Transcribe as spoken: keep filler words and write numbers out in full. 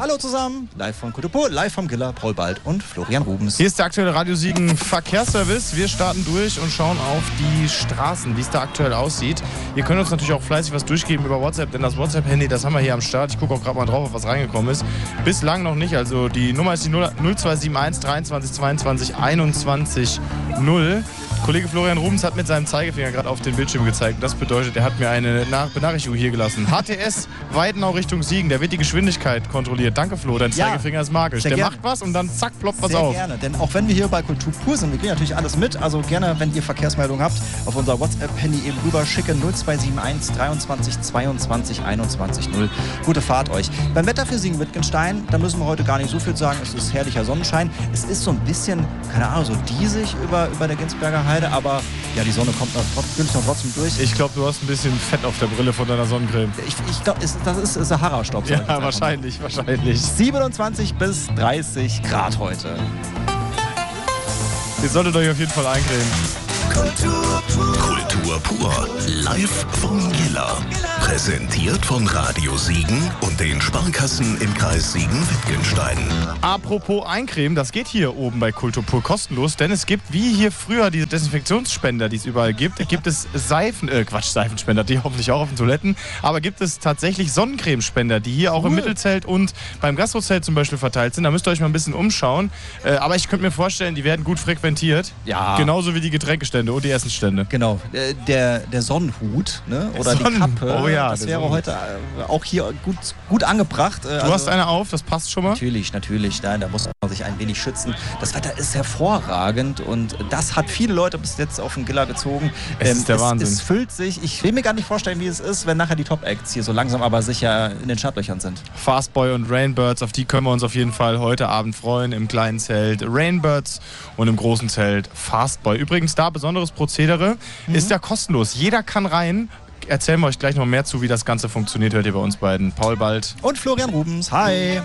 Hallo zusammen, live von Kulturpur, live vom Giller, Paul Bald und Florian Rubens. Hier ist der aktuelle Radio Siegen Verkehrsservice. Wir starten durch und schauen auf die Straßen, wie es da aktuell aussieht. Ihr könnt uns natürlich auch fleißig was durchgeben über WhatsApp, denn das WhatsApp-Handy, das haben wir hier am Start. Ich gucke auch gerade mal drauf, auf was reingekommen ist. Bislang noch nicht, also die Nummer ist die null zwei sieben eins dreiundzwanzig zweiundzwanzig einundzwanzig null. Kollege Florian Rubens hat mit seinem Zeigefinger gerade auf den Bildschirm gezeigt. Das bedeutet, er hat mir eine Nach- Benachrichtigung hier gelassen. H T S Weidenau Richtung Siegen, der wird die Geschwindigkeit kontrolliert. Danke Flo, dein Ja, Zeigefinger ist magisch. Der gerne. macht was und dann zack, ploppt was Sehr auf. gerne, denn auch wenn wir hier bei Kultur pur sind, wir kriegen natürlich alles mit, also gerne, wenn ihr Verkehrsmeldungen habt, auf unser WhatsApp-Handy eben rüber schicken, null zwei sieben eins dreiundzwanzig zweiundzwanzig einundzwanzig null. Gute Fahrt euch. Beim Wetter für Siegen-Wittgenstein, da müssen wir heute gar nicht so viel sagen, es ist herrlicher Sonnenschein, es ist so ein bisschen, keine Ahnung, so diesig über, über der Ginsberger Heide, aber ja, die Sonne kommt noch, noch trotzdem durch. Ich glaube, du hast ein bisschen Fett auf der Brille von deiner Sonnencreme. Ich, ich glaube, das ist Sahara-Staub. Ja, wahrscheinlich, wahrscheinlich. siebenundzwanzig bis dreißig Grad heute. Ihr solltet euch auf jeden Fall eincremen. Kultur pur. Kultur pur. Live vom Giller. Präsentiert von Radio Siegen und den Sparkassen im Kreis Siegen-Wittgenstein. Apropos Eincremen, das geht hier oben bei Kultur pur kostenlos, denn es gibt, wie hier früher diese Desinfektionsspender, die es überall gibt, gibt es Seifen, äh Quatsch, Seifenspender, die hoffentlich auch auf den Toiletten, aber gibt es tatsächlich Sonnencremespender, die hier auch cool. im Mittelzelt und beim Gastrozelt zum Beispiel verteilt sind. Da müsst ihr euch mal ein bisschen umschauen. Äh, aber ich könnte mir vorstellen, die werden gut frequentiert. Ja. Genauso wie die Getränkestände und die Essensstände. Genau, äh, der, der Sonnenhut, ne? Oder Sonnen- die Kappe, oh ja, das der wäre Sonnenhut. heute äh, auch hier gut, gut angebracht. Äh, Du hast eine auf, das passt schon mal. Natürlich, natürlich, nein, da muss man sich ein wenig schützen. Das Wetter ist hervorragend und das hat viele Leute bis jetzt auf den Giller gezogen. Es ist der Wahnsinn. Es füllt sich, ich will mir gar nicht vorstellen, wie es ist, wenn nachher die Top-Acts hier so langsam aber sicher in den Startlöchern sind. Fastboy und Rainbirds, auf die können wir uns auf jeden Fall heute Abend freuen. Im kleinen Zelt Rainbirds und im großen Zelt Fastboy. Übrigens da besonderes Prozedere, mhm. ist ja kostenlos. Jeder kann rein. Erzählen wir euch gleich noch mehr zu, wie das Ganze funktioniert, hört ihr bei uns beiden. Paul Bald und Florian Rubens. Hi!